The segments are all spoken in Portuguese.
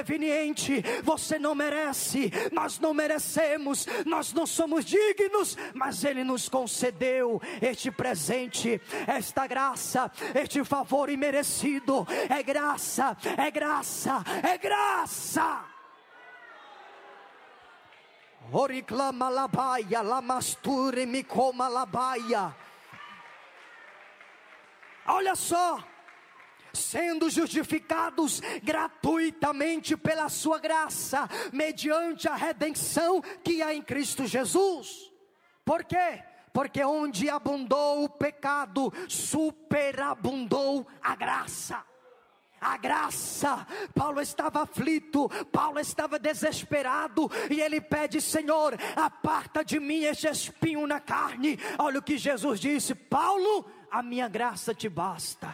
Preveniente, você não merece, nós não merecemos, nós não somos dignos, mas Ele nos concedeu este presente, esta graça, este favor imerecido. É graça, é graça, é graça. Oriclama labaia, lamasture me coma labaia. Olha só, sendo justificados gratuitamente pela sua graça, mediante a redenção que há em Cristo Jesus. Por quê? Porque onde abundou o pecado, superabundou a graça. A graça. Paulo estava aflito, Paulo estava desesperado, e ele pede: Senhor, aparta de mim este espinho na carne. Olha o que Jesus disse: Paulo, a minha graça te basta.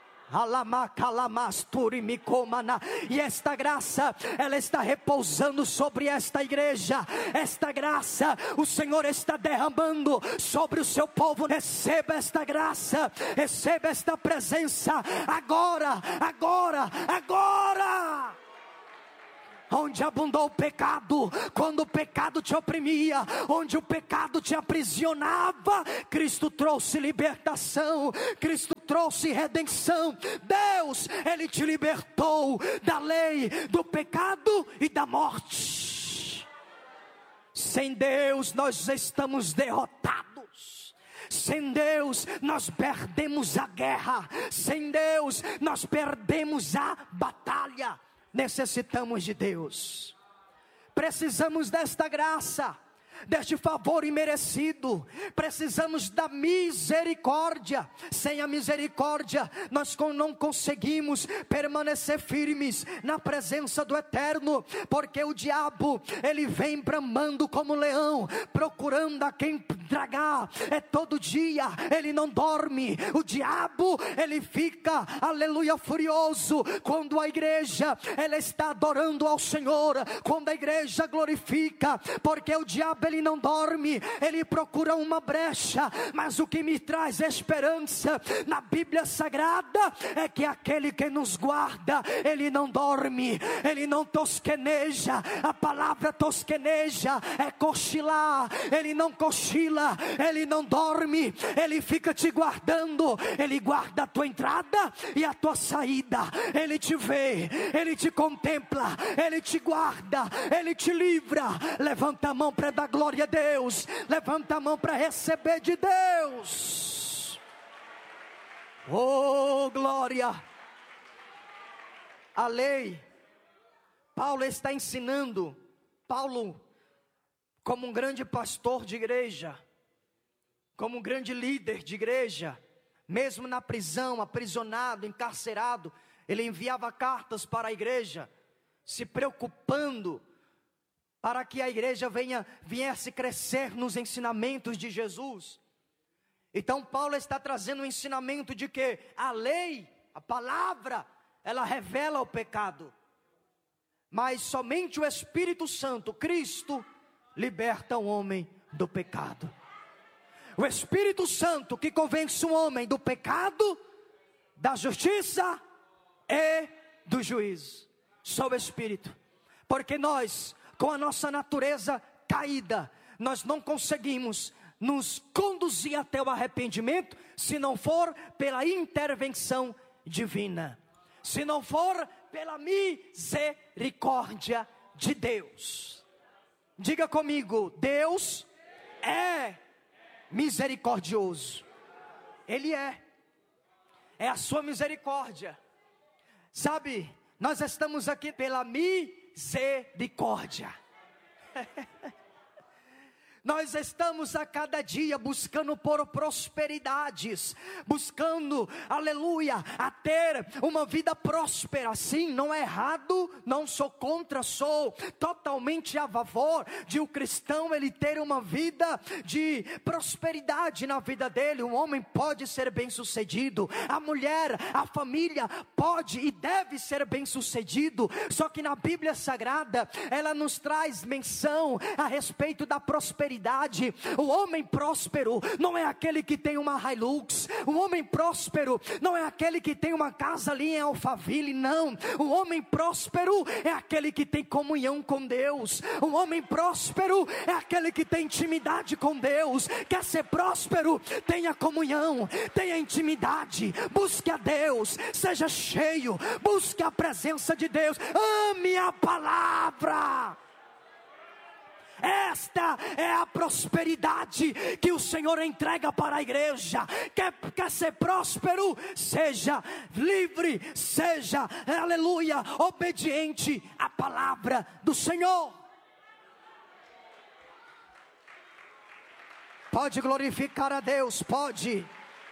E esta graça, ela está repousando sobre esta igreja. Esta graça, o Senhor está derramando sobre o seu povo. Receba esta graça, receba esta presença, agora, agora, agora. Onde abundou o pecado, quando o pecado te oprimia, onde o pecado te aprisionava, Cristo trouxe libertação, Cristo trouxe redenção. Deus, Ele te libertou da lei, do pecado e da morte. Sem Deus nós estamos derrotados. Sem Deus nós perdemos a guerra. Sem Deus nós perdemos a batalha. Necessitamos de Deus, precisamos desta graça, deste favor imerecido, precisamos da misericórdia. Sem a misericórdia nós não conseguimos permanecer firmes na presença do Eterno, porque o diabo, ele vem bramando como leão, procurando a quem tragar. É todo dia, ele não dorme. O diabo, ele fica, aleluia, furioso quando a igreja, ela está adorando ao Senhor, quando a igreja glorifica, porque o diabo, ele não dorme, ele procura uma brecha. Mas o que me traz esperança na Bíblia Sagrada é que aquele que nos guarda, ele não dorme, ele não tosqueneja. A palavra tosqueneja é cochilar. Ele não cochila, ele não dorme, ele fica te guardando. Ele guarda a tua entrada e a tua saída. Ele te vê, ele te contempla, ele te guarda, ele te livra. Levanta a mão para dar glória a Deus, levanta a mão para receber de Deus. Oh, glória. A lei, Paulo está ensinando. Paulo, como um grande pastor de igreja, como um grande líder de igreja, mesmo na prisão, aprisionado, encarcerado, ele enviava cartas para a igreja, se preocupando para que a igreja viesse crescer nos ensinamentos de Jesus. Então Paulo está trazendo um ensinamento de que a lei, a palavra, ela revela o pecado, mas somente o Espírito Santo, Cristo, liberta o homem do pecado. O Espírito Santo que convence o homem do pecado, da justiça e do juízo. Só o Espírito. Porque nós, com a nossa natureza caída, nós não conseguimos nos conduzir até o arrependimento, se não for pela intervenção divina, se não for pela misericórdia de Deus. Diga comigo: Deus é misericordioso. Ele é a sua misericórdia. Sabe, nós estamos aqui pela misericórdia. Nós estamos a cada dia buscando por prosperidades, buscando, aleluia, a ter uma vida próspera. Sim, não é errado, não sou contra, sou totalmente a favor de o cristão ele ter uma vida de prosperidade na vida dele. Um homem pode ser bem sucedido, a mulher, a família pode e deve ser bem sucedido. Só que na Bíblia Sagrada, ela nos traz menção a respeito da prosperidade prosperidade. O homem próspero não é aquele que tem uma Hilux. O homem próspero não é aquele que tem uma casa ali em Alphaville, não. O homem próspero é aquele que tem comunhão com Deus. O homem próspero é aquele que tem intimidade com Deus. Quer ser próspero? Tenha comunhão, tenha intimidade, busque a Deus, seja cheio, busque a presença de Deus, ame a palavra. Esta é a prosperidade que o Senhor entrega para a igreja. Quer ser próspero? Seja livre, seja, aleluia, obediente à palavra do Senhor. Pode glorificar a Deus, pode.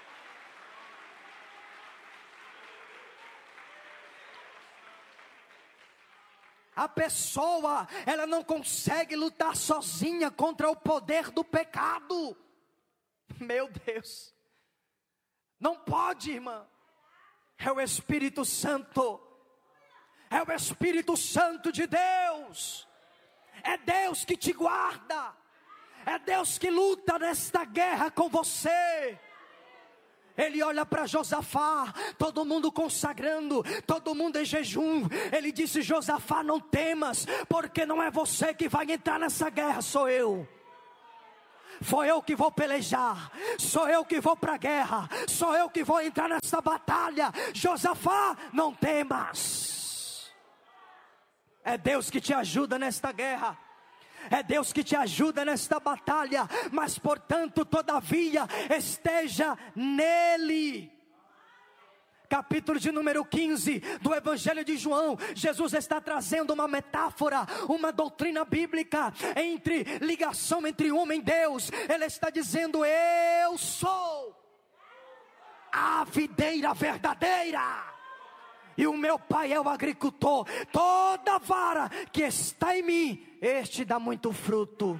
A pessoa, ela não consegue lutar sozinha contra o poder do pecado. Meu Deus. Não pode, irmã. É o Espírito Santo. É o Espírito Santo de Deus. É Deus que te guarda. É Deus que luta nesta guerra com você. Ele olha para Josafá, todo mundo consagrando, todo mundo em jejum. Ele disse: Josafá, não temas, porque não é você que vai entrar nessa guerra, sou eu. Foi eu que vou pelejar, sou eu que vou para a guerra, sou eu que vou entrar nessa batalha. Josafá, não temas. É Deus que te ajuda nesta guerra. É Deus que te ajuda nesta batalha. Mas portanto, todavia, esteja nele. Capítulo de número 15 do Evangelho de João. Jesus está trazendo uma metáfora, uma doutrina bíblica entre ligação entre homem e Deus. Ele está dizendo: eu sou a videira verdadeira, e o meu pai é o agricultor. Toda vara que está em mim, este dá muito fruto.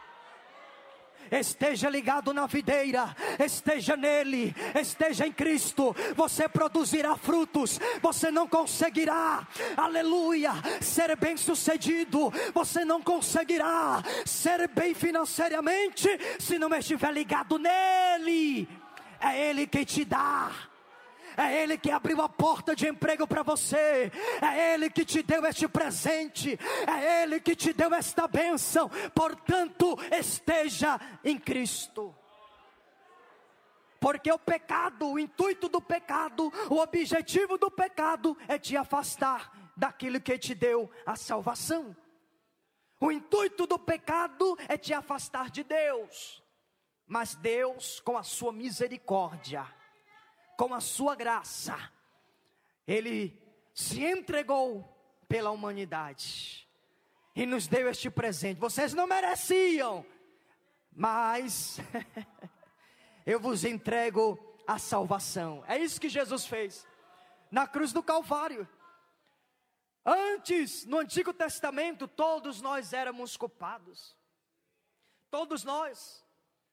Esteja ligado na videira, esteja nele, esteja em Cristo. Você produzirá frutos. Você não conseguirá, aleluia, ser bem sucedido. Você não conseguirá ser bem financeiramente se não estiver ligado nele. É ele quem te dá. É Ele que abriu a porta de emprego para você. É Ele que te deu este presente. É Ele que te deu esta bênção. Portanto, esteja em Cristo. Porque o pecado, o intuito do pecado, o objetivo do pecado é te afastar daquilo que te deu a salvação. O intuito do pecado é te afastar de Deus. Mas Deus, com a sua misericórdia, com a sua graça, Ele se entregou pela humanidade e nos deu este presente. Vocês não mereciam, mas eu vos entrego a salvação. É isso que Jesus fez na cruz do Calvário. Antes, no Antigo Testamento, todos nós éramos culpados. Todos nós.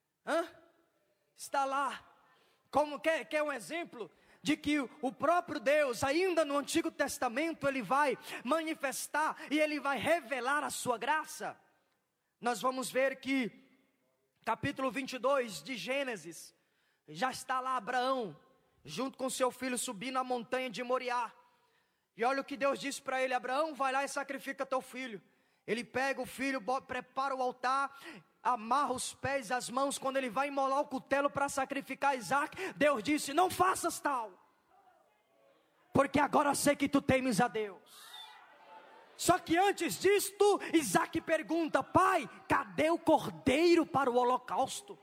Está lá. Como quer um exemplo de que o próprio Deus, ainda no Antigo Testamento, Ele vai manifestar e Ele vai revelar a sua graça? Nós vamos ver que capítulo 22 de Gênesis, já está lá Abraão, junto com seu filho, subindo a montanha de Moriá. E olha o que Deus disse para ele: Abraão, vai lá e sacrifica teu filho. Ele pega o filho, prepara o altar, amarra os pés e as mãos. Quando ele vai imolar o cutelo para sacrificar Isaac, Deus disse: não faças tal, porque agora sei que tu temes a Deus. Só que antes disto, Isaac pergunta: pai, cadê o cordeiro para o holocausto?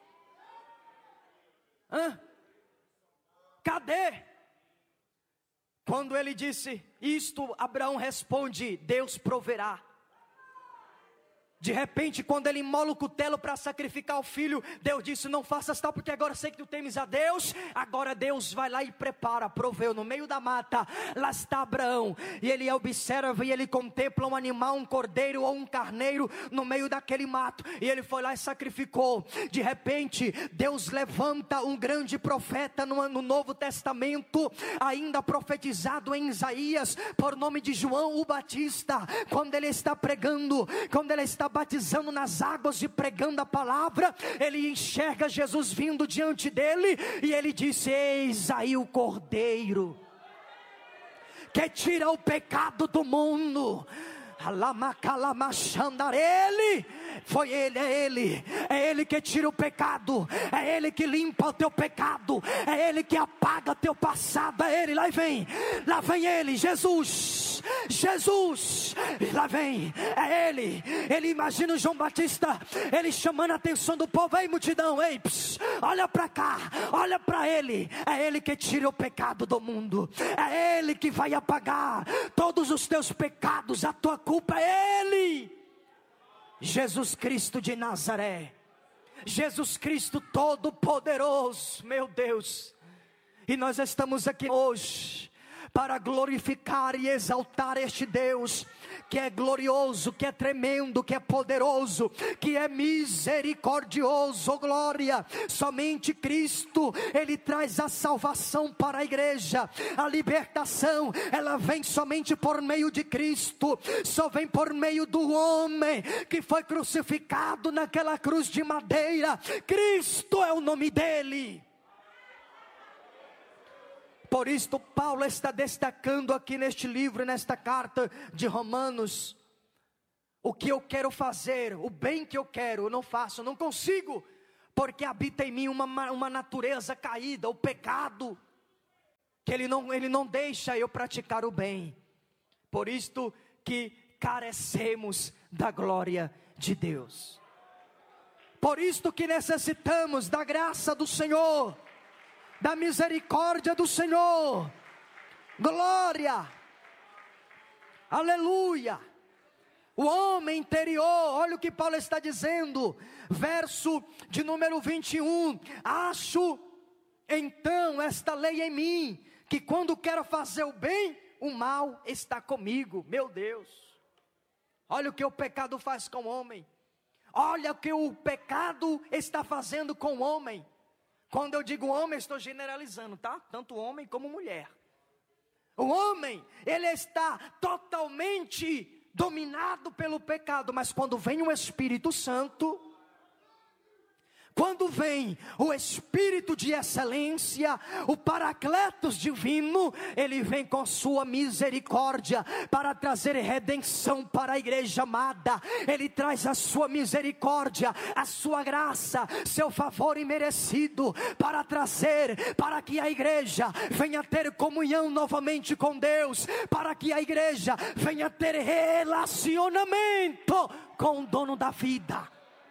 Cadê? Quando ele disse isto, Abraão responde: Deus proverá. De repente, quando ele imola o cutelo para sacrificar o filho, Deus disse: não faças tal, porque agora sei que tu temes a Deus. Agora Deus vai lá e prepara, proveu. No meio da mata, lá está Abraão, e ele observa e ele contempla um animal, um cordeiro ou um carneiro no meio daquele mato, e ele foi lá e sacrificou. De repente, Deus levanta um grande profeta no Novo Testamento, ainda profetizado em Isaías, por nome de João o Batista. Quando ele está pregando, quando ele está batizando nas águas e pregando a palavra, ele enxerga Jesus vindo diante dele, e ele disse: eis aí o Cordeiro que tira o pecado do mundo. É Ele que tira o pecado, é Ele que limpa o teu pecado, é Ele que apaga teu passado, é Ele. Lá vem Ele, Jesus, lá vem, é Ele imagina o João Batista, ele chamando a atenção do povo: ei multidão, ei, olha para cá, olha para Ele, é Ele que tira o pecado do mundo, é Ele que vai apagar todos os teus pecados, a tua culpa é Ele. Jesus Cristo de Nazaré, Jesus Cristo Todo-Poderoso, meu Deus. E nós estamos aqui hoje para glorificar e exaltar este Deus, que é glorioso, que é tremendo, que é poderoso, que é misericordioso. Oh, glória! Somente Cristo, Ele traz a salvação para a igreja. A libertação, ela vem somente por meio de Cristo. Só vem por meio do homem que foi crucificado naquela cruz de madeira. Cristo é o nome dele. Por isso Paulo está destacando aqui neste livro, nesta carta de Romanos: o que eu quero fazer, o bem que eu quero, eu não faço, eu não consigo, porque habita em mim uma natureza caída, o pecado, que ele não deixa eu praticar o bem. Por isto que carecemos da glória de Deus, por isto que necessitamos da graça do Senhor, da misericórdia do Senhor. Glória, aleluia. O homem interior, olha o que Paulo está dizendo, verso de número 21, acho então esta lei em mim, que quando quero fazer o bem, o mal está comigo. Meu Deus, olha o que o pecado faz com o homem, olha o que o pecado está fazendo com o homem. Quando eu digo homem, estou generalizando, tá? Tanto homem como mulher. O homem, ele está totalmente dominado pelo pecado, mas quando vem o Espírito Santo, quando vem o Espírito de excelência, o Paracletos divino, ele vem com sua misericórdia para trazer redenção para a igreja amada. Ele traz a sua misericórdia, a sua graça, seu favor imerecido, para trazer, para que a igreja venha ter comunhão novamente com Deus, para que a igreja venha ter relacionamento com o dono da vida.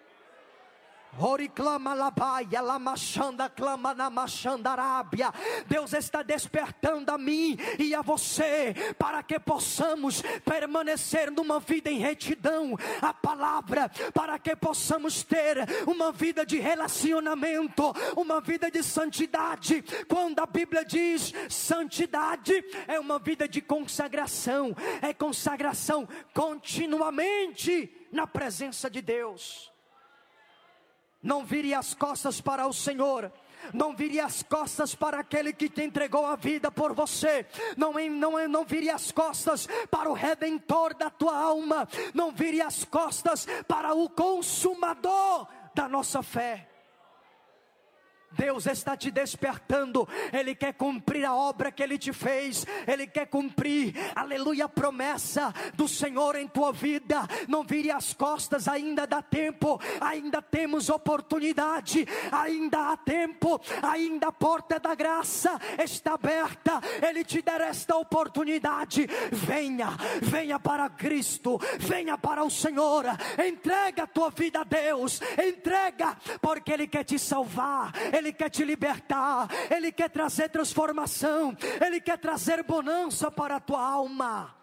Deus está despertando a mim e a você, para que possamos permanecer numa vida em retidão à palavra, para que possamos ter uma vida de relacionamento, uma vida de santidade. Quando a Bíblia diz santidade, é uma vida de consagração, é consagração continuamente na presença de Deus. Não vire as costas para o Senhor, não vire as costas para aquele que te entregou a vida por você, não vire as costas para o Redentor da tua alma, não vire as costas para o Consumador da nossa fé. Deus está te despertando, Ele quer cumprir a obra que Ele te fez, Ele quer cumprir, aleluia, a promessa do Senhor em tua vida. Não vire as costas, ainda dá tempo, ainda temos oportunidade, ainda há tempo, ainda a porta da graça está aberta. Ele te der esta oportunidade. Venha para Cristo, venha para o Senhor, entrega a tua vida a Deus, entrega, porque Ele quer te salvar, Ele quer te libertar, Ele quer trazer transformação, Ele quer trazer bonança para a tua alma.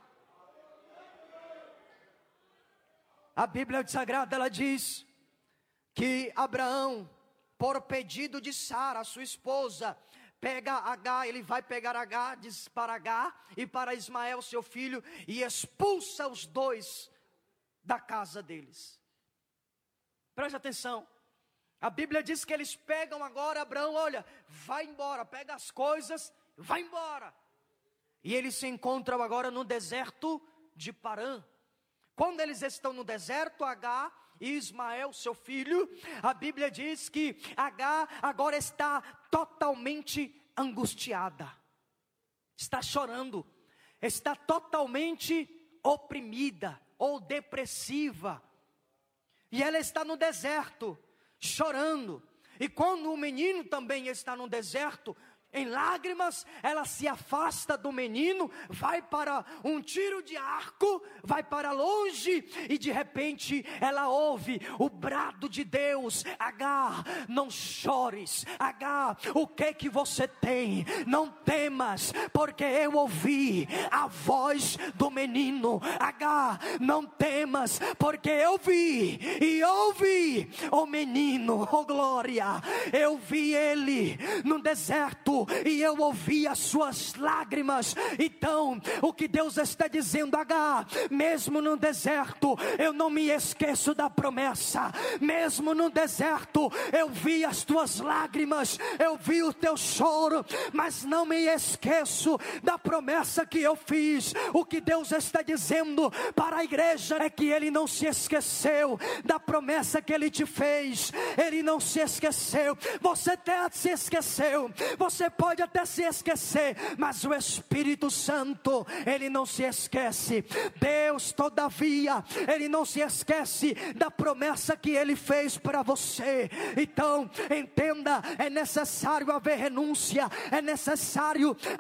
A Bíblia Sagrada, ela diz que Abraão, por pedido de Sara, sua esposa, pega Agar, ele vai pegar Agar, diz para Agar e para Ismael, seu filho, e expulsa os dois da casa deles. Preste atenção. A Bíblia diz que eles pegam agora Abraão, olha, vai embora, pega as coisas, vai embora. E eles se encontram agora no deserto de Parã. Quando eles estão no deserto, Agar e Ismael, seu filho, a Bíblia diz que Agar agora está totalmente angustiada, está chorando, está totalmente oprimida ou depressiva, e ela está no deserto, chorando. E quando o menino também está no deserto, em lágrimas, ela se afasta do menino, vai para um tiro de arco, vai para longe, e de repente ela ouve o brado de Deus: Agar, não chores. Agar, o que você tem? Não temas, porque eu ouvi a voz do menino. Agar, não temas, porque eu vi e ouvi o menino. Oh glória, eu vi ele no deserto e eu ouvi as suas lágrimas. Então, o que Deus está dizendo: Agar, mesmo no deserto, eu não me esqueço da promessa. Mesmo no deserto, eu vi as tuas lágrimas, eu vi o teu choro, mas não me esqueço da promessa que eu fiz. O que Deus está dizendo para a igreja é que Ele não se esqueceu da promessa que Ele te fez. Ele não se esqueceu. Você até se esqueceu, você pode até se esquecer, mas o Espírito Santo, Ele não se esquece. Deus, todavia, Ele não se esquece da promessa que Ele fez para você. Então, entenda, é necessário haver renúncia, é necessário